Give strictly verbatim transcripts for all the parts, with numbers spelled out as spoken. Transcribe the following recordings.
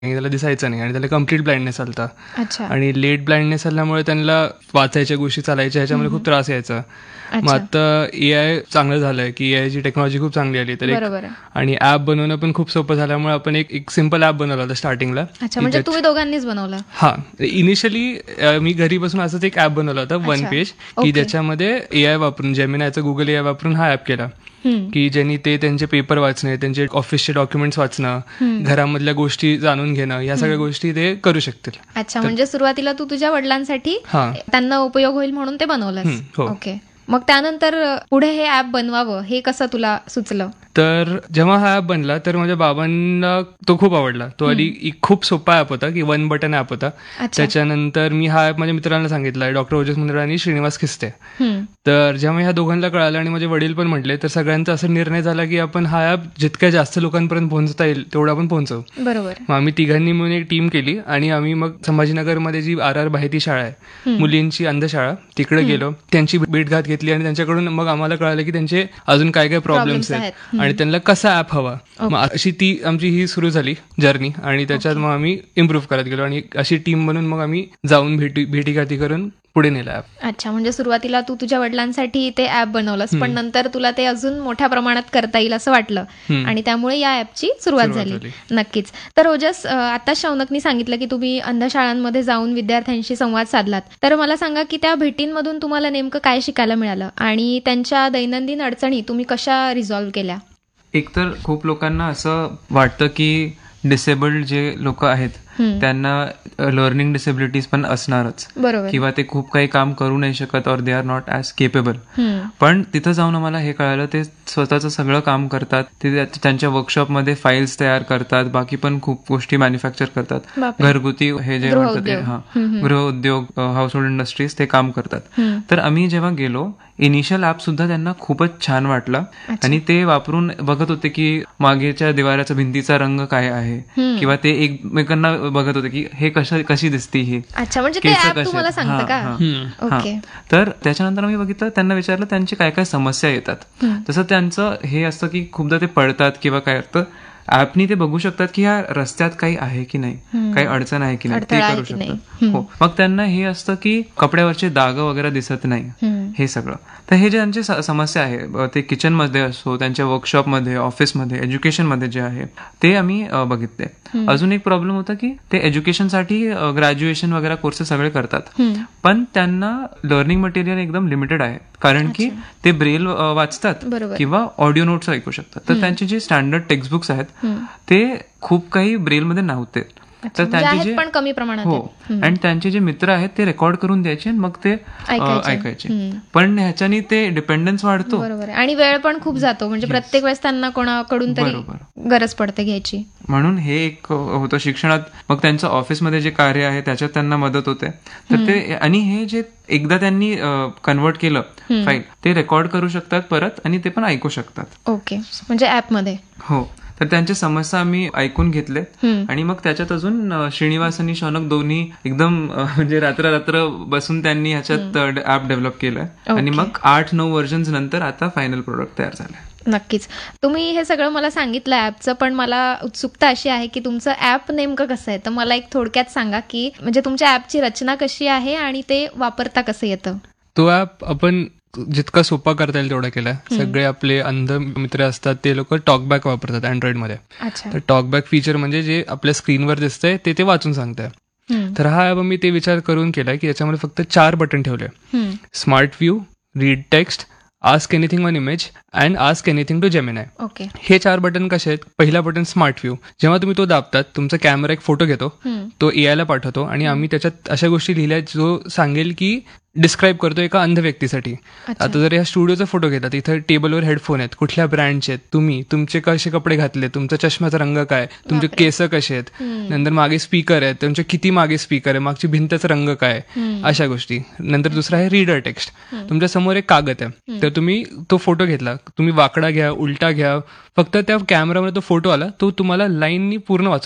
त्याला दिसायचं नाही आणि त्याला कम्प्लीट ब्लाइंडनेस आलता. अच्छा. आणि लेट ब्लाइंडनेस आल्यामुळे त्यांना वाचायच्या गोष्टी चालायच्या ह्याच्यामध्ये खूप त्रास यायचा. मग अच्छा. आता ए आय चांगलं झालंय की ए आयची टेक्नॉलॉजी खूप चांगली आली तर एक बरोबर आहे. आणि ऍप बनवणं पण खूप सोपं झाल्यामुळे आपण एक एक सिम्पल ऍप बनवला होता स्टार्टिंगला. अच्छा, म्हणजे तुम्ही दोघांनीच बनवलं? हा, इनिशियली मी घरी बसून असंच एक ऍप बनवला होता वन अच्छा. Page, okay. की ज्याच्यामध्ये ए आय वापरून जेमिनायचं गुगल ए आय वापरून हा ऍप केला. हम्म. की ज्यांनी ते त्यांचे पेपर वाचणे, त्यांचे ऑफिसचे डॉक्युमेंट्स वाचणं, हम्म. घरामधल्या गोष्टी जाणून घेणं, या सगळ्या गोष्टी ते करू शकतील. अच्छा, म्हणजे सुरुवातीला तू तुझ्या वडिलांसाठी हा. त्यांना उपयोग होईल म्हणून ते बनवलंस. हम्म, हो. ओके. मग त्यानंतर पुढे हे ऍप बनवावं हे कसं तुला सुचलं? तर जेव्हा हा ऍप बनला तर माझ्या बाबांना तो खूप आवडला. तो आधी एक खूप सोपा ऍप होता की वन बटन ऍप होता. अच्छा. त्याच्यानंतर मी हा ऍप माझ्या मित्रांना सांगितला, डॉक्टर ओजस मुंदडा आणि श्रीनिवास खिस्ते. हम्म. तर जेव्हा ह्या दोघांना कळालं आणि माझे वडील पण म्हटले, तर सगळ्यांचा असा निर्णय झाला की आपण हा ऍप जितक्या जास्त लोकांपर्यंत पोहोचता येईल तेवढं आपण पोहोचवू. बरोबर. मग आम्ही तिघांनी मिळून एक टीम केली आणि आम्ही मग संभाजीनगरमध्ये जी आर आर बाहेती शाळा आहे, मुलींची अंधशाळा, तिकडे गेलो, त्यांची भेटघात घेतली आणि त्यांच्याकडून मग आम्हाला कळालं की त्यांचे अजून काय काय प्रॉब्लेम्स आहेत आणि त्यांना कसा ऍप हवा. मग अशी ती आमची ही सुरू झाली जर्नी आणि त्याच्यात मग आम्ही इम्प्रूव्ह करत गेलो आणि अशी टीम बनून मग आम्ही जाऊन भेटी भेटीगाठी करून पुढे नेला ऍप. अच्छा, म्हणजे सुरुवातीला तू तुझ्या वडिलांसाठी ते ऍप बनवलंस, पण नंतर तुला ते अजून मोठ्या प्रमाणात करता येईल असं वाटलं आणि त्यामुळे या ऍपची सुरुवात झाली. नक्कीच. तर ओजस, आता शौनकनी सांगितलं की तुम्ही अंधशाळांमध्ये जाऊन विद्यार्थ्यांशी संवाद साधलात, तर मला सांगा की त्या भेटींमधून तुम्हाला नेमकं काय शिकायला मिळालं आणि त्यांच्या दैनंदिन अडचणी तुम्ही कशा रिझॉल्व्ह केल्या? एकतर खूप लोकांना असं वाटतं की डिसेबल्ड जे लोक आहेत त्यांना लर्निंग डिसेबिलिटीज पण असणारच, बरोबर, किंवा ते खूप काही काम करू नाही शकत और they are not as capable. पण तिथं जाऊन आम्हाला हे कळालं ते स्वतःचं सगळं काम करतात. ते त्यांच्या वर्कशॉपमध्ये फाईल्स तयार करतात, बाकी पण खूप गोष्टी मॅन्युफॅक्चर करतात, घरगुती हे जे म्हणतात ते हा गृहउद्योग, हाऊस होल्ड इंडस्ट्रीज, ते काम करतात. तर आम्ही जेव्हा गेलो, इनिशियल ऍप सुद्धा त्यांना खूपच छान वाटला आणि ते वापरून बघत होते की मागेच्या दिवाराचा भिंतीचा रंग काय आहे, किंवा ते एकमेकांना बघत होते की हे कशा कशी दिसती ही. अच्छा, म्हणजे ते ऍप तुम्हाला सांगतं का? ओके. तर त्याच्यानंतर मी बघितलं, त्यांना विचारलं त्यांची काय काय समस्या येतात. तसं त्यांचं हे असतं की खूपदा ते पडतात किंवा काय असतं, ऍपनी ते बघू शकतात की ह्या रस्त्यात काही आहे की नाही, काही अडचण आहे की नाही, ते करू शकतात. हो, मग त्यांना हे असतं की कपड्यावरचे डाग वगैरे दिसत नाही, हे सगळं. तर हे जे त्यांची समस्या आहे, ते किचन मध्ये असो, त्यांच्या वर्कशॉपमध्ये, ऑफिसमध्ये, एज्युकेशनमध्ये जे आहे ते आम्ही बघितले. अजून एक प्रॉब्लेम होता की ते एज्युकेशनसाठी ग्रॅज्युएशन वगैरे कोर्सेस सगळे करतात, पण त्यांना लर्निंग मटेरियल एकदम लिमिटेड आहे, कारण की ते ब्रेल वाचतात किंवा ऑडिओ नोट्स ऐकू शकतात. तर त्यांचे जे स्टँडर्ड टेक्स्टबुक्स आहेत ते खूप काही ब्रेलमध्ये नव्हते. तर त्यांचे जे पण कमी प्रमाणात, हो, आणि त्यांचे जे मित्र आहेत ते रेकॉर्ड करून द्यायचे आणि मग ते ऐकायचे. पण ह्याच्यानी ते डिपेंडन्स वाढतो, बरोबर, आणि वेळ पण खूप जातो, म्हणजे प्रत्येक वेळेस त्यांना कोणाकडून तरी गरज पडते घ्यायची. म्हणून हे एक होतं शिक्षणात. मग त्यांचं ऑफिसमध्ये जे कार्य आहे त्याच्यात त्यांना मदत होते. तर ते, आणि हे जे एकदा त्यांनी कन्वर्ट केलं फाईल, ते रेकॉर्ड करू शकतात परत आणि ते पण ऐकू शकतात. ओके, म्हणजे ऍपमध्ये. हो. तर त्यांच्या समस्या आम्ही ऐकून घेतले आणि मग त्याच्यात अजून श्रीनिवास आणि शौनक दोन्ही एकदम म्हणजे रात्र रात्र बसून त्यांनी ह्याच्यात ऍप डेव्हलप केलंय आणि मग आठ नऊ व्हर्जन्स नंतर आता फायनल प्रोडक्ट तयार झालंय. नक्कीच. तुम्ही हे सगळं मला सांगितलं ऍपचं, पण मला उत्सुकता अशी आहे की तुमचं ऍप नेमकं कसं आहे. तर मला एक थोडक्यात सांगा की म्हणजे तुमच्या ऍपची रचना कशी आहे आणि ते वापरता कसं येतं. तो ऍप आपण जितका सोपा करता येईल तेवढा केला. सगळे आपले अंध मित्र असतात ते लोक टॉकबॅक वापरतात अँड्रॉइडमध्ये. तर टॉकबॅक फीचर म्हणजे जे आपल्या स्क्रीनवर दिसतंय ते ते वाचून सांगतंय. तर हा ऍप मी ते विचार करून केला की याच्यामध्ये फक्त चार बटन ठेवले: smart view, read text, ask anything on image and ask anything to Gemini. Okay. हे चार बटन कसे आहेत? पहिला बटन स्मार्ट व्ह्यू. जेव्हा तुम्ही तो दाबतात, तुमचा कॅमेरा एक फोटो घेतो, तो एआय ला पाठवतो आणि आम्ही त्याच्यात अशा गोष्टी लिहिल्या जो सांगेल की डिस्क्राईब करतो एका अंध व्यक्तीसाठी. आता जर या स्टुडिओचा फोटो घेतात, इथं टेबलवर हेडफोन आहेत, कुठल्या ब्रँडचे आहेत, तुम्ही तुमचे कसे कपडे घातले, तुमचा चष्म्याचा रंग काय, तुमचे केस कसे आहेत, नंतर मागे स्पीकर आहेत, तुमचे किती मागे स्पीकर आहे, मागची भिंतचा रंग काय, अशा गोष्टी. नंतर दुसरा आहे रीडर टेक्स्ट. तुमच्या समोर एक कागद आहे, तर तुम्ही तो फोटो घेतला, तुम्ही वाकडा घ्या, उलटा घ्या, फक्त त्या कॅमेरामध्ये तो फोटो आला तो तुम्हाला लाईननी पूर्ण वाचून देईल.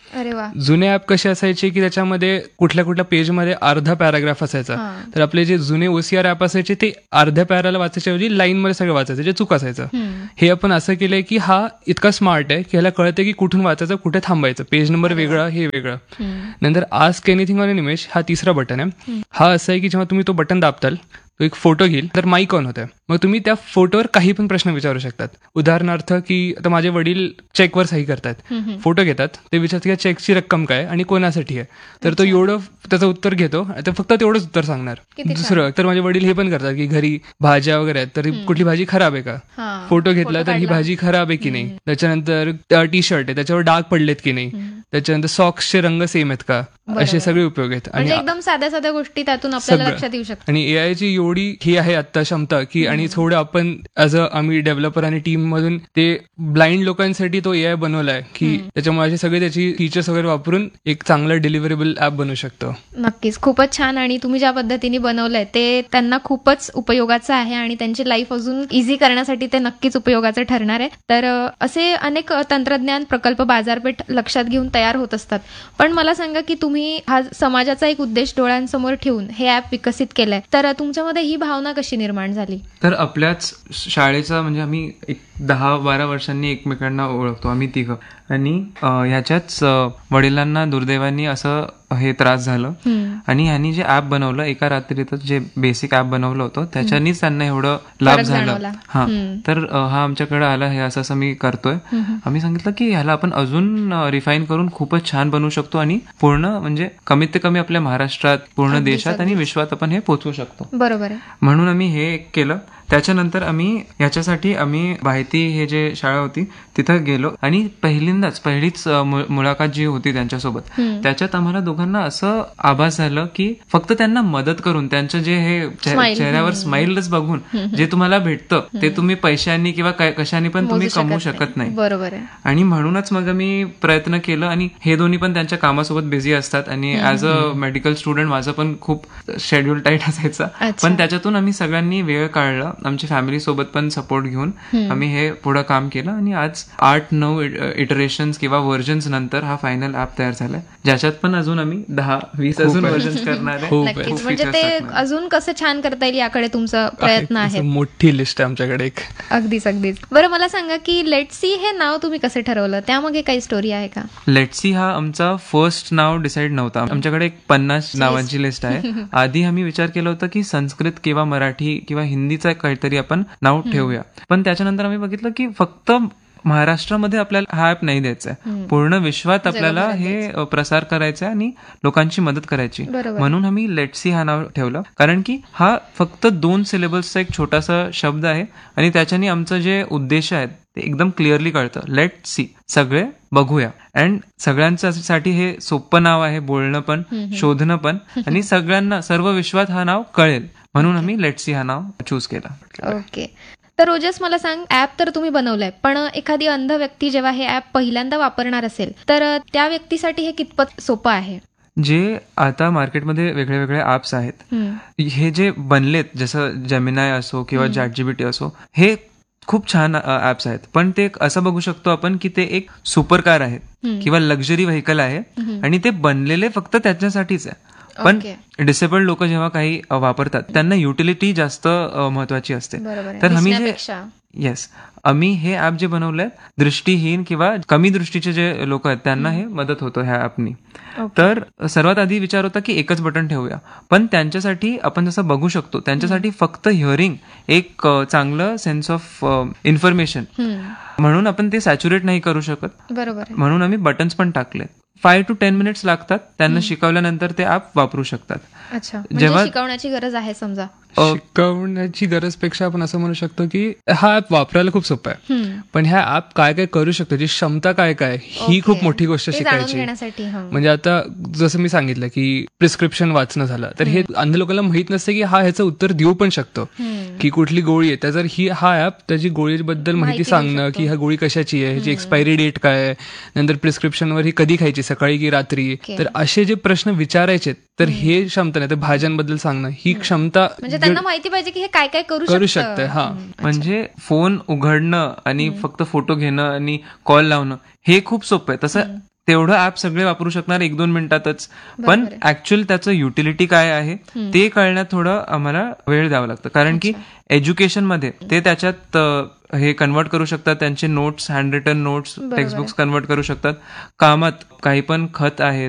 अरे वा. जुने ऍप कसे असायचे की त्याच्यामध्ये कुठल्या कुठल्या पेजमध्ये अर्धा पॅराग्राफ असायचा, तर आपले जे जुने ओसीआर ऍप असायचे ते अर्ध्या पॅराला वाचायच्या ऐवजी लाईन मध्ये सगळं वाचायचं, जे चूक असायचं. हे आपण असं केलंय की हा इतका स्मार्ट आहे की ह्याला कळतं की कुठून वाचायचं, कुठे थांबायचं, पेज नंबर वेगळा, हे वेगळं. नंतर ask anything on an image हा तिसरा बटन आहे. हा असं आहे की जेव्हा तुम्ही तो बटन दाबताल तो एक फोटो घेईल तर माईक ऑन होतं, मग तुम्ही त्या फोटोवर काही पण प्रश्न विचारू शकतात. उदाहरणार्थ की आता माझे वडील चेकवर सही करतात, फोटो घेतात, ते विचारतात की चेकची रक्कम काय आणि कोणासाठी आहे, तर तो एवढं त्याचं उत्तर घेतो, तर फक्त तेवढंच उत्तर सांगणार. दुसरं तर माझे वडील हे पण करतात की घरी भाज्या वगैरे आहेत तर कुठली भाजी खराब आहे का, फोटो घेतला तर ही भाजी खराब आहे की नाही, त्याच्यानंतर टी शर्ट आहे त्याच्यावर डाग पडलेत की नाही, त्याच्यानंतर सॉक्सचे रंग सेम आहेत का, असे सगळे उपयोग आहेत. आणि एकदम साध्या साध्या गोष्टी त्यातून आपल्याला लक्षात येऊ शकतात. आणि एआयची एवढी ही आहे आता क्षमता की, आणि थोडं आपण ऍज अ आम्ही डेव्हलपर आणि टीम मधून ते ब्लाइंड लोकांसाठी तो एआय बनवलाय की त्याच्यामुळे असे सगळे त्याची फीचर्स वगैरे वापरून एक चांगलं डिलिव्हरेबल ऍप बनवू शकतो. नक्कीच, खूपच छान. आणि तुम्ही ज्या पद्धतीने बनवलंय ते त्यांना खूपच उपयोगाचं आहे आणि त्यांची लाईफ अजून इझी करण्यासाठी ते नक्कीच उपयोगाचं ठरणार आहे. तर असे अनेक तंत्रज्ञान प्रकल्प बाजारपेठ लक्षात घेऊन तयार होत असतात, पण मला सांगा की तुम्ही हा समाजाचा एक उद्देश डोळ्यांसमोर ठेवून हे ऍप विकसित केलंय, तर तुमच्यामध्ये ही भावना कशी निर्माण झाली? तर आपल्याच शाळेचा म्हणजे आम्ही एक दहा बारा वर्षांनी एकमेकांना ओळखतो आम्ही तिघं, आणि ह्याच्याच वडिलांना दुर्दैवानी असं हे त्रास झालं आणि ह्यांनी जे ऍप बनवलं एका रात्रीतच, जे बेसिक ऍप बनवलं होतं त्याच्यानीच त्यांना एवढं लाभ झाला. हा, तर हा आमच्याकडे आला, हे असं असं मी करतोय. आम्ही सांगितलं की ह्याला आपण अजून रिफाईन करून खूपच छान बनवू शकतो आणि पूर्ण म्हणजे कमीत कमी आपल्या महाराष्ट्रात, पूर्ण देशात आणि विश्वात आपण हे पोहोचवू शकतो. बरोबर आहे. म्हणून आम्ही हे केलं. त्याच्यानंतर आम्ही याच्यासाठी आम्ही माहिती हे जे शाळा होती तिथं गेलो आणि पहिल्यांदाच पहिलीच मुलाखत जी होती त्यांच्यासोबत, त्याच्यात आम्हाला दोघांना असं आभास झालं की फक्त त्यांना मदत करून त्यांचं जे हे चेहऱ्यावर स्माईलच बघून जे तुम्हाला भेटतं ते तुम्ही पैशांनी किंवा कशाने पण तुम्ही कमवू शकत नाही. बरोबर आहे. आणि म्हणूनच मग आम्ही प्रयत्न केलं, आणि हे दोन्ही पण त्यांच्या कामासोबत बिझी असतात आणि ऍज अ मेडिकल स्टुडंट माझं पण खूप शेड्यूल टाईट असायचा, पण त्याच्यातून आम्ही सगळ्यांनी वेळ काढला, आमच्या फॅमिली सोबत पण सपोर्ट घेऊन आम्ही हे पुढे काम केलं आणि आज आठ नऊ इटरेशन्स किंवा व्हर्जन्स नंतर हा फायनल ऍप तयार झालाय, ज्याच्यात पण अजून आम्ही दहा वीस अजून व्हर्जन्स करणार आहे. नक्कीच, म्हणजे ते अजून कसं छान करता येईल याकडे तुमचा प्रयत्न आहे. मोठी लिस्ट आहे आमच्याकडे एक. अगदीच अगदीच. बरं, मला सांगा की लेट्स सी हे नाव तुम्ही कसं ठरवलं, त्यामागे काही स्टोरी आहे का? लेट्स सी हा आमचा फर्स्ट नाव डिसाईड नव्हता. आमच्याकडे एक पन्नास नावांची लिस्ट आहे. आधी आम्ही विचार केला होता की संस्कृत किंवा मराठी किंवा हिंदीचा काहीतरी आपण नाव ठेवूया, पण त्याच्यानंतर आम्ही बघितलं की फक्त महाराष्ट्रामध्ये आपल्याला हा ऍप नाही द्यायचा आहे, पूर्ण विश्वात आपल्याला हे प्रसार करायचा आहे आणि लोकांची मदत करायची. म्हणून आम्ही लेट्स सी हा नाव ठेवलं, कारण की हा फक्त दोन सिलेबल्सचा एक छोटासा शब्द आहे आणि त्याच्याने आमचं जे उद्देश आहेत ते एकदम क्लिअरली कळतं. लेट सी, सगळे बघूया. अँड सगळ्यांसाठी हे सोपं नाव आहे, बोलणं पण शोधणं पण, आणि सगळ्यांना सर्व विश्वात हा नाव कळेल, म्हणून आम्ही लेट्स सी हा नाव चूज केला. ओके. तर रोजस, मला सांग, ऍप तर तुम्ही बनवलंय, पण एखादी अंध व्यक्ती जेव्हा हे ऍप पहिल्यांदा वापरणार असेल तर त्या व्यक्तीसाठी हे कितपत सोपं आहे? जे आता मार्केटमध्ये वेगळे वेगळे ऍप्स आहेत, हे जे बनलेत, जसं जेमिनाय असो किंवा चॅट जीपीटी असो, हे खूप छान ऍप्स आहेत, पण ते असं बघू शकतो आपण की ते एक सुपर कार आहेत किंवा लक्झरी व्हेकल आहे आणि ते बनलेले फक्त त्याच्यासाठीच आहे. पण डिसेबल्ड लोक जेव्हा काही वापरतात त्यांना युटिलिटी जास्त महत्वाची असते. तर आम्ही जे येस आम्ही हे ऍप जे बनवलंय, दृष्टीहीन किंवा कमी दृष्टीचे जे लोक आहेत त्यांना हे मदत होतं ह्या ऍपनी. तर सर्वात आधी विचार होता की एकच बटन ठेवूया, पण त्यांच्यासाठी आपण जसं बघू शकतो त्यांच्यासाठी फक्त हिअरिंग एक चांगलं सेन्स ऑफ इन्फॉर्मेशन, म्हणून आपण ते सॅच्युरेट नाही करू शकत. बरोबर. म्हणून आम्ही बटन्स पण टाकले. फाईव्ह टू टेन मिनिट्स लागतात त्यांना शिकवल्यानंतर ते ऍप वापरू शकतात. अच्छा, जेव्हा शिकवण्याची गरज आहे समजा, शिकवण्याची गरजपेक्षा आपण असं म्हणू शकतो की हा ऍप वापरायला खूप सोपा आहे, पण ह्या ऍप काय काय करू शकतो, जी क्षमता काय काय, ही खूप मोठी गोष्ट शिकायची. म्हणजे आता जसं मी सांगितलं की प्रिस्क्रिप्शन वाचणं झालं, तर हे अंध लोकांना माहित नसतं की हा ह्याचं उत्तर देऊ पण शकतो की कुठली गोळी आहे, त्या जर ही हा ऍप त्याची गोळीबद्दल माहिती सांगणं की ह्या गोळी कशाची आहे, ह्याची एक्सपायरी डेट काय आहे, नंतर प्रिस्क्रिप्शनवर ही कधी खायची, सकाळी की रात्री, तर असे जे प्रश्न विचारायचे, तर हे क्षमता नाही, तर भाज्यांबद्दल सांगणं, ही क्षमता म्हणजे त्यांना माहिती पाहिजे की हे काय काय करू करू शकतं. हा, म्हणजे फोन उघडणं आणि फक्त फोटो घेणं आणि कॉल लावणं हे खूप सोपं आहे, तसं तेवढं ऍप सगळे वापरू शकणार एक दोन मिनिटातच, पण ऍक्च्युअल त्याचं युटिलिटी काय आहे ते कळण्यात थोडं आम्हाला वेळ द्यावा लागतं. कारण की एज्युकेशन मध्ये ते त्याच्यात हे कन्वर्ट करू शकतात, त्यांचे notes, hand return notes, textbooks convert करू शकतात. कामात काही पण खत आहेत